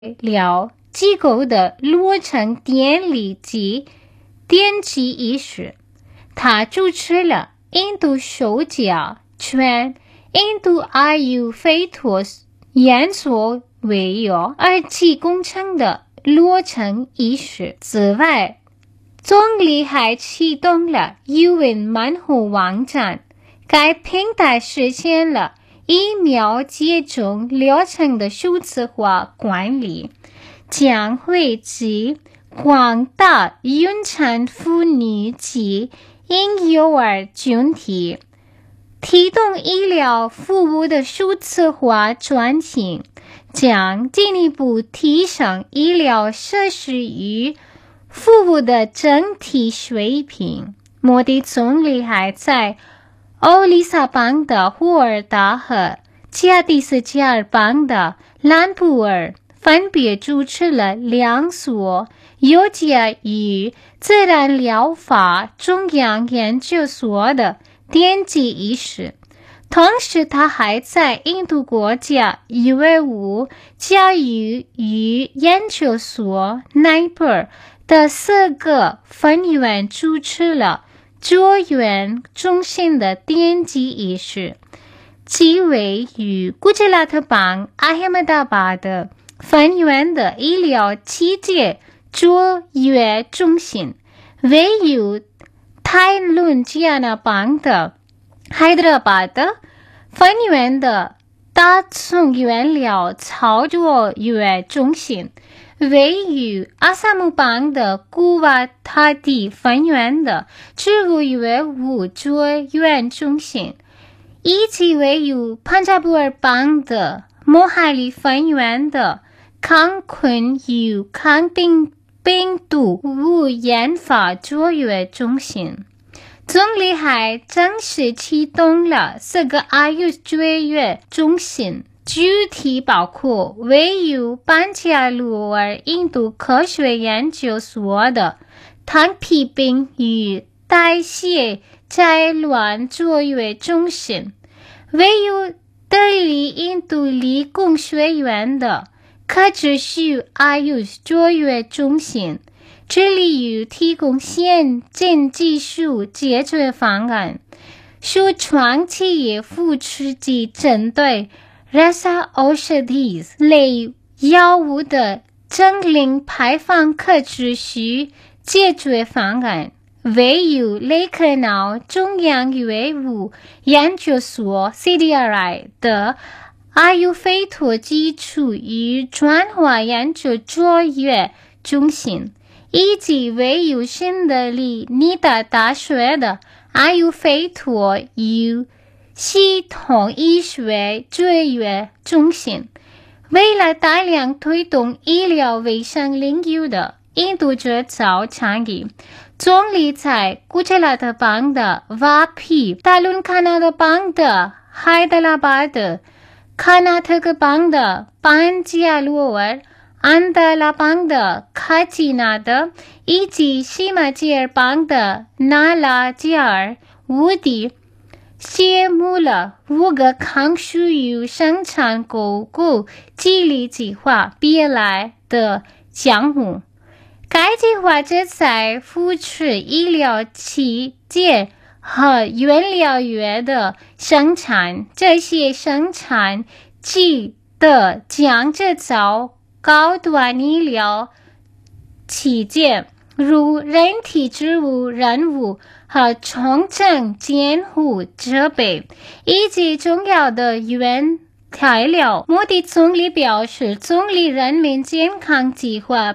了机构的落成典礼及奠基仪式。他主持了印度首家全印度阿育吠陀研所为约2期工程的落成仪式。此外，总理还启动了 UN 门户网站，该平台实现了疫苗接种流程的数字化管理，将惠及广大孕产妇女及婴幼儿群体，提供医疗服务的数字化转型，将进一步提升医疗设施与服务的整体水平。莫迪总理还在欧里萨邦的霍尔达和加的斯加尔邦的兰普尔分别主持了2所有家与自然疗法中央研究所的奠基仪式。同时，他还在印度国家医卫务教育与研究所奈普尔的4个分院主持了卓越中心的奠基仪式，即位于古吉拉特邦阿罕麦达巴的分院的医疗器械卓越中心，位于泰伦吉亚纳邦的海德拉巴的分院的大宗原料操作越中心，位于阿萨姆邦的古瓦塔蒂分院的植物业务卓越中心，以及位于潘扎布尔邦的莫哈里分院的抗菌与抗病毒物研发卓越中心。总理还正式启动了4个阿育卓越中心，具体包括位于班加罗尔印度科学研究所的糖皮病与代谢灾乱卓越中心，位于德里印度理工学院的可持续阿育卓越中心，致力于提供先进技术解决方案，首创企业扶持及针对Rasa Aushadhis 类药物的净零排放可持续解决方案，位于雷克瑙中央医卫务研究所 CDRI 的阿育吠陀基础与转化研究卓越中心，以及位于新德里尼达大学的阿育吠陀与系统医学卓越中心。为了大量推动医疗卫生领域的印度制造倡议，总理在古吉拉特邦的瓦皮、达伦卡纳的邦的海德拉巴德、卡纳特克邦的班加罗尔、安达拉邦的卡吉纳德以及西马吉尔邦的纳拉吉尔乌迪揭幕了5个抗输入生产购股激励计划必来的项目。该计划旨在扶持医疗器械和原料业的生产，这些生产机的将制造高端医疗器械，如人体植物人物和重症监护设备，以及重要的原材料。莫迪总理表示，总理人民健康计划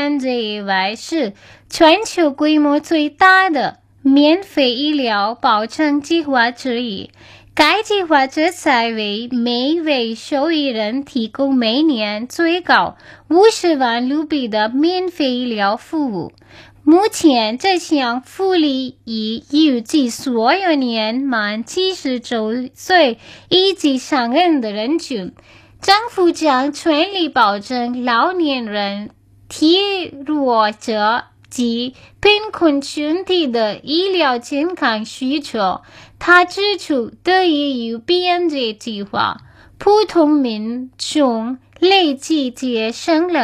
BNJAY 是全球规模最大的免费医疗保障计划之一。该计划旨在为每位受益人提供每年最高50万卢比的免费医疗服务。目前，这项福利已预计所有年满70周岁以及上人的人群。政府将全力保证老年人、体弱者及贫困群体的医疗健康需求。他指出，得益于 BNJ 计划，普通民众立即节省了